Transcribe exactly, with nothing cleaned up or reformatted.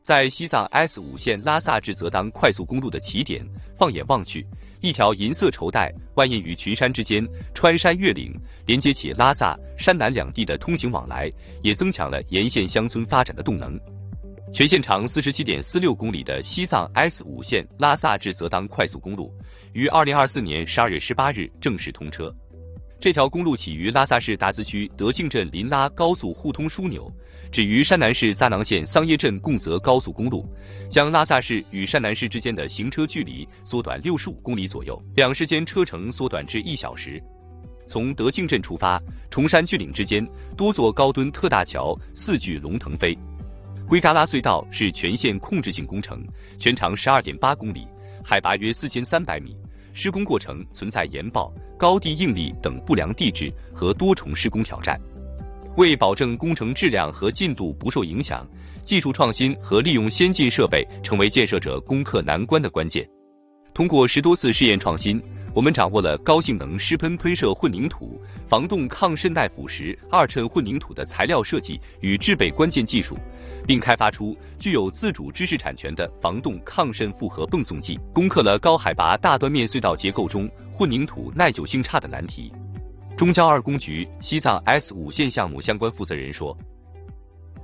在西藏 S 五 线拉萨至泽当快速公路的起点，放眼望去，一条银色绸带蜿蜒于群山之间，穿山越岭，连接起拉萨、山南两地的通行往来，也增强了沿线乡村发展的动能。全线长 四十七点四六公里的西藏 S 五 线拉萨至泽当快速公路，于二零二四年十二月十八日正式通车。这条公路起于拉萨市达孜区德庆镇林拉高速互通枢纽，止于山南市扎囊县桑耶镇贡泽高速公路，将拉萨市与山南市之间的行车距离缩短六十五公里左右，两市间车程缩短至一小时。从德庆镇出发，崇山峻岭之间，多座高墩特大桥四距龙腾飞。圭扎拉隧道是全线控制性工程，全长 十二点八公里，海拔约四千三百米。施工过程存在岩爆、高地应力等不良地质和多重施工挑战。为保证工程质量和进度不受影响，技术创新和利用先进设备成为建设者攻克难关的关键。通过十多次试验创新，我们掌握了高性能湿喷喷射混凝土、防冻抗渗耐腐蚀二衬混凝土的材料设计与制备关键技术，并开发出具有自主知识产权的防冻抗渗复合泵送剂，攻克了高海拔大断面隧道结构中混凝土耐久性差的难题。中交二工局西藏 S 五 线项目相关负责人说，